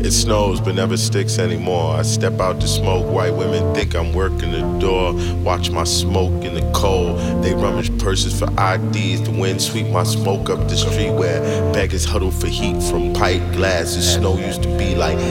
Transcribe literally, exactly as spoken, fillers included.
It snows but never sticks anymore. I step out to smoke. White women think I'm working the door. Watch my smoke in the cold. They rummage purses for I Ds. The wind sweep my smoke up the street where beggars huddle for heat from pipe glasses. Snow used to be like